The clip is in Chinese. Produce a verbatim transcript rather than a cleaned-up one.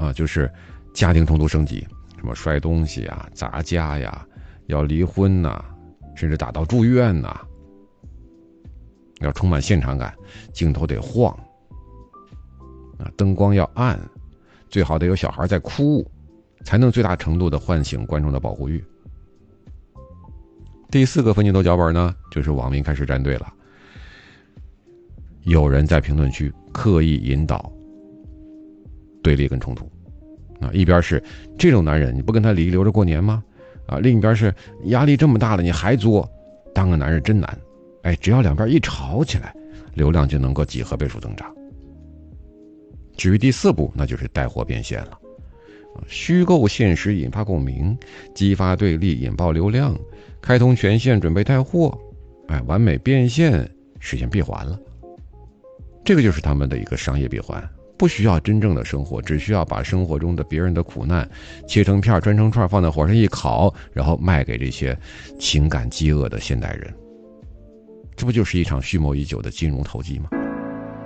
啊，就是家庭冲突升级，什么摔东西啊、砸家呀、要离婚呐、啊，甚至打到住院呐、啊，要充满现场感，镜头得晃啊，灯光要暗，最好得有小孩在哭，才能最大程度的唤醒观众的保护欲。第四个分镜头脚本呢，就是网民开始站队了。有人在评论区刻意引导对立跟冲突啊，一边是这种男人你不跟他离留着过年吗？啊，另一边是压力这么大了你还作，当个男人真难。哎，只要两边一吵起来，流量就能够几何倍数增长。至于第四步，那就是带货变现了，虚构现实引发共鸣，激发对立引爆流量，开通权限准备带货，哎，完美变现，实现闭环了。这个就是他们的一个商业闭环，不需要真正的生活，只需要把生活中的别人的苦难切成片穿成串放在火上一烤，然后卖给这些情感饥饿的现代人。这不就是一场蓄谋已久的金融投机吗？